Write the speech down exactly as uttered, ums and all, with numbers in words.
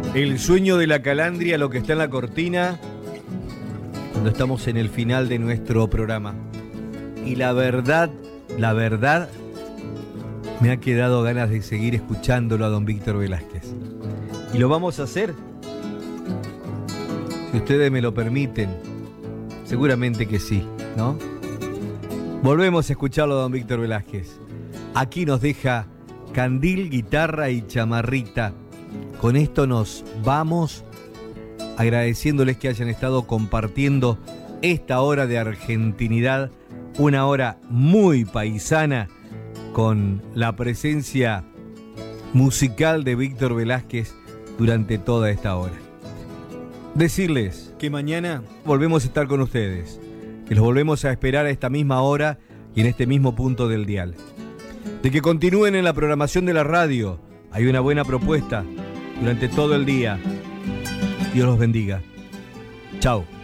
El sueño de la calandria, lo que está en la cortina, cuando estamos en el final de nuestro programa. Y la verdad, la verdad, me ha quedado ganas de seguir escuchándolo a don Víctor Velázquez. Y lo vamos a hacer, si ustedes me lo permiten. Seguramente que sí, ¿no? Volvemos a escucharlo a don Víctor Velázquez. Aquí nos deja Candil, guitarra y chamarrita. Con esto nos vamos, agradeciéndoles que hayan estado compartiendo esta hora de argentinidad, una hora muy paisana, con la presencia musical de Víctor Velázquez durante toda esta hora. Decirles que mañana volvemos a estar con ustedes, que los volvemos a esperar a esta misma hora y en este mismo punto del dial. De que continúen en la programación de la radio, hay una buena propuesta durante todo el día. Dios los bendiga. Chao.